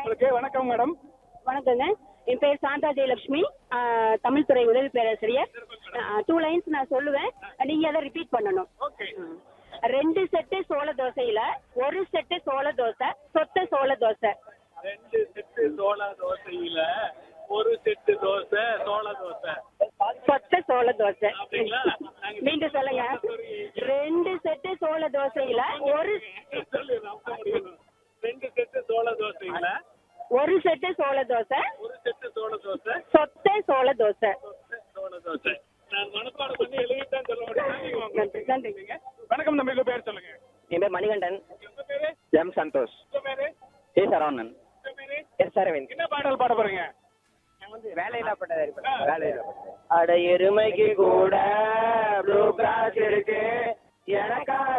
உங்களுக்கு. வணக்கம் மேடம். வணக்கங்க. என் பேர் சாந்தா ஜெயலட்சுமி, தமிழ் துறை உதவி பேராசிரியர். 2 லைன்ஸ் நான் சொல்லுவேன், நீங்க அதை ரிப்பீட் பண்ணணும். ஓகே. 2 செட்டு சோள தோசையில 1 செட்டு சோள தோசை, சொத்த சோள தோசை. 2 செட்டு சோள தோசையில 1 செட்டு தோசை சோள தோசை. சொத்த சோள தோசை. அப்படிங்களா? மீண்டும் சொல்லுங்க. 2 செட்டு சோள தோசையில 1 2 செட்டு சோள தோசையில 1 செட்டு சோள தோசை, 1 செட்டு சோள தோசை, சொத்த சோள தோசை. சோள தோசை. நான் மனப்பாடம் பண்ணி எழுதித்தான் சொல்ல முடியும். நன்றி. வணக்கம் தம்பி, உங்க பேர் சொல்லுங்க. என் பேர் மணிகண்டன். உங்க பேரு? எம் சந்தோஷ். உங்க பேரு? ஏ சரவணன். உங்க பேரு? எஸ் அரவிந்த். என்ன பாடல் பாட போறீங்க? வேலையில்லா பட்டதாரி. வேலையில்லா அட எருமைக்கு கூட ப்ளூ கிராஸ் இருக்கு எனக்கா